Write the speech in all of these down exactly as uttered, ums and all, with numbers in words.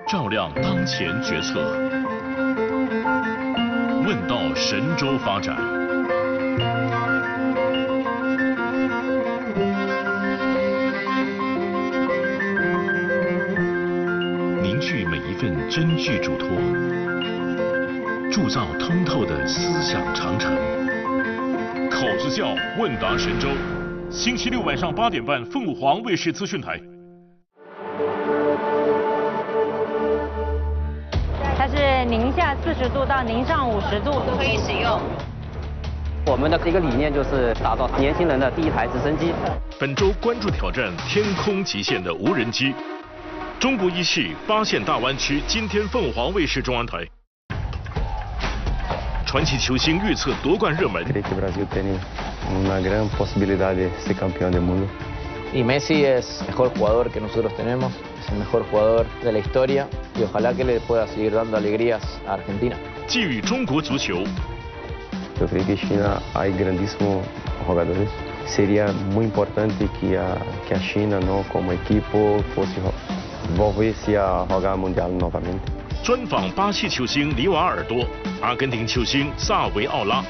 照亮当前决策。问道神州发展。凝聚每一份真句嘱托，铸造通透的思想长城。口子窖问答神州，星期六晚上八点半，凤凰卫视资讯台。 它是宁下四十度到宁上五十度都可以使用。 我们的一个理念就是打造年轻人的第一台直升机。 本周关注挑战天空极限的无人机。中国一系八线大湾区，今天凤凰卫视中央台。传奇球星预测夺冠热门。 Creo que Brasil tiene una gran posibilidad de ser campeón del mundo. Y Messi es el mejor jugador que nosotros tenemos, es el mejor jugador de la historia y ojalá que le pueda seguir dando alegrías a Argentina. 寄予中国足球。 Yo creo que China hay grandísimos jugadores. Sería muy importante que a, que a China, ¿no? como equipo, fosse volverse a jugar mundial novamente. 专访巴西球星里瓦尔多、阿根廷球星萨维奥拉。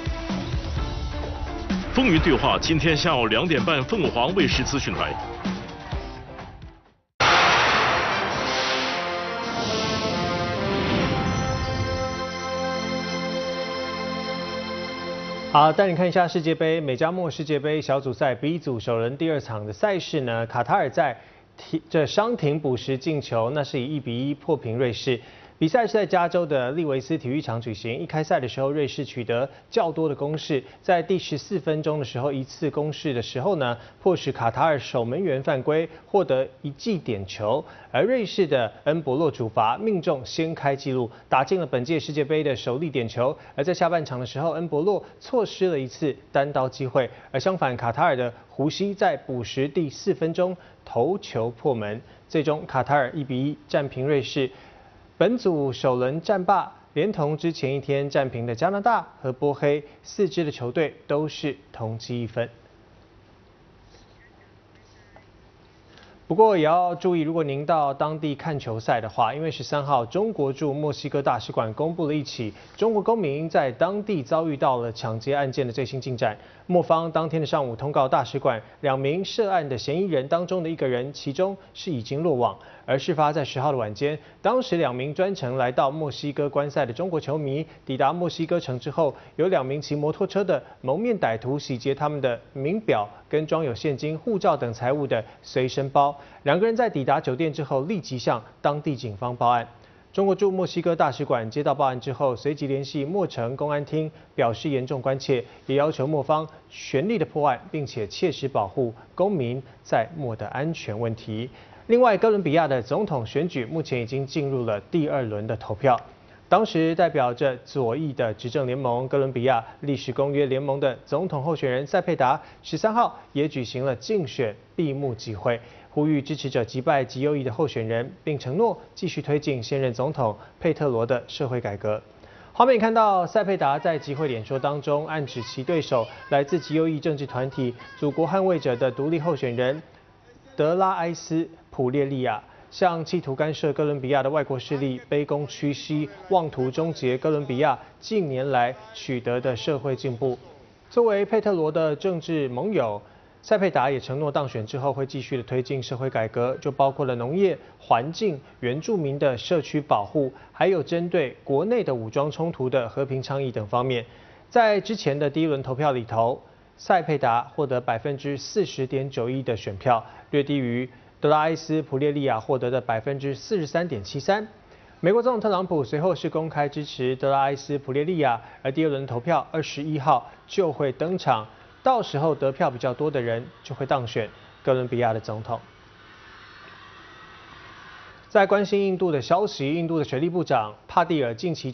风云对话，今天下午两点半，凤凰卫视资讯台。 好，带你看一下世界杯美加墨世界杯小组赛 B 组首轮第二场的赛事呢，卡塔尔在这伤停补时进球，那是以一比一破平瑞士。比赛是在加州的利维斯体育场举行。一开赛的时候，瑞士取得较多的攻势，在第十四分钟的时候，一次攻势的时候呢，迫使卡塔尔守门员犯规，获得一记点球。而瑞士的恩博洛主罚命中，先开纪录，打进了本届世界杯的首粒点球。而在下半场的时候，恩博洛错失了一次单刀机会，而相反，卡塔尔的胡西在补时第四分钟头球破门，最终卡塔尔一比一战平瑞士。本组首轮战罢，连同之前一天战平的加拿大和波黑，四支的球队都是同积一分。不过也要注意，如果您到当地看球赛的话，因为十三号中国驻墨西哥大使馆公布了一起中国公民在当地遭遇到了抢劫案件的最新进展。墨方当天的上午通告大使馆，两名涉案的嫌疑人当中的一个人，其中是已经落网。而事发在十号的晚间，当时两名专程来到墨西哥观赛的中国球迷抵达墨西哥城之后，有两名骑摩托车的蒙面歹徒洗劫他们的名表跟装有现金、护照等财物的随身包。两个人在抵达酒店之后，立即向当地警方报案。中国驻墨西哥大使馆接到报案之后，随即联系墨城公安厅，表示严重关切，也要求墨方全力的破案，并且切实保护公民在墨的安全问题。另外，哥伦比亚的总统选举目前已经进入了第二轮的投票。当时代表着左翼的执政联盟哥伦比亚历史公约联盟的总统候选人塞佩达，十三号也举行了竞选闭幕集会，呼吁支持者击败极右翼的候选人，并承诺继续推进现任总统佩特罗的社会改革。画面看到塞佩达在集会演说当中暗指其对手来自极右翼政治团体祖国捍卫者的独立候选人德拉埃斯普列利亚，向企图干涉哥伦比亚的外国势力卑躬屈膝，妄图终结哥伦比亚近年来取得的社会进步。作为佩特罗的政治盟友，塞佩达也承诺当选之后会继续的推进社会改革，就包括了农业、环境、原住民的社区保护，还有针对国内的武装冲突的和平倡议等方面。在之前的第一轮投票里头，塞佩达获得百分之四十点九一的选票，略低于德拉埃斯普列利亚获得的百分之四十三点七三。美国总统特朗普随后是公开支持德拉埃斯普列利亚，而第二轮投票二十一号就会登场，到时候得票比较多的人就会当选哥伦比亚的总统。在关心印度的消息，印度的水利部长帕蒂尔近期